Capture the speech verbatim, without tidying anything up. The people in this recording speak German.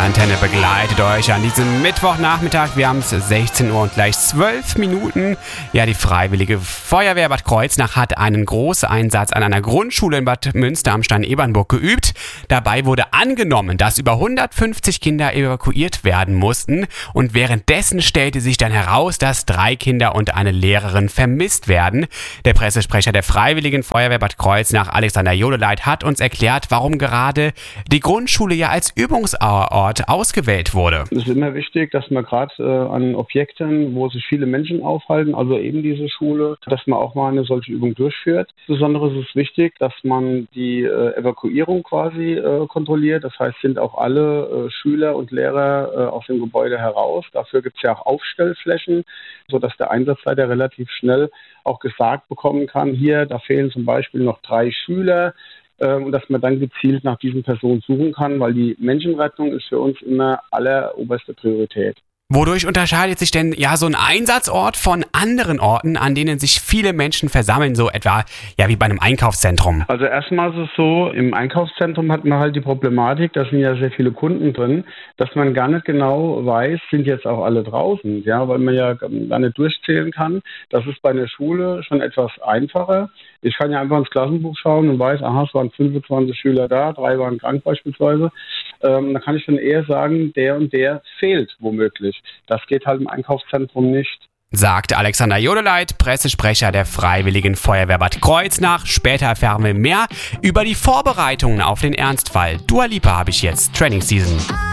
Antenne begleitet euch an diesem Mittwochnachmittag. Wir haben es sechzehn Uhr und gleich zwölf Minuten. Ja, die Freiwillige Feuerwehr Bad Kreuznach hat einen Großeinsatz an einer Grundschule in Bad Münster am Stein-Ebernburg geübt. Dabei wurde angenommen, dass über hundertfünfzig Kinder evakuiert werden mussten. Und währenddessen stellte sich dann heraus, dass drei Kinder und eine Lehrerin vermisst werden. Der Pressesprecher der Freiwilligen Feuerwehr Bad Kreuznach, Alexander Jodeleit, hat uns erklärt, warum gerade die Grundschule ja als Übungsort ausgewählt wurde. Es ist immer wichtig, dass man gerade äh, an Objekten, wo sich viele Menschen aufhalten, also eben diese Schule, dass man auch mal eine solche Übung durchführt. Insbesondere ist es wichtig, dass man die äh, Evakuierung quasi äh, kontrolliert. Das heißt, sind auch alle äh, Schüler und Lehrer äh, aus dem Gebäude heraus. Dafür gibt es ja auch Aufstellflächen, sodass der Einsatzleiter relativ schnell auch gesagt bekommen kann, hier, da fehlen zum Beispiel noch drei Schüler. Und dass man dann gezielt nach diesen Personen suchen kann, weil die Menschenrettung ist für uns immer alleroberste Priorität. Wodurch unterscheidet sich denn ja so ein Einsatzort von anderen Orten, an denen sich viele Menschen versammeln, so etwa ja wie bei einem Einkaufszentrum? Also erstmal ist es so, im Einkaufszentrum hat man halt die Problematik, da sind ja sehr viele Kunden drin, dass man gar nicht genau weiß, sind jetzt auch alle draußen, ja, weil man ja gar nicht durchzählen kann. Das ist bei einer Schule schon etwas einfacher. Ich kann ja einfach ins Klassenbuch schauen und weiß, aha, es waren fünfundzwanzig Schüler da, drei waren krank beispielsweise. Ähm, da kann ich dann eher sagen, der und der fehlt womöglich. Das geht halt im Einkaufszentrum nicht. Sagt Alexander Jodeleit, Pressesprecher der Freiwilligen Feuerwehr Bad Kreuznach. Später erfahren wir mehr über die Vorbereitungen auf den Ernstfall. Dua Lipa habe ich jetzt, Training Season.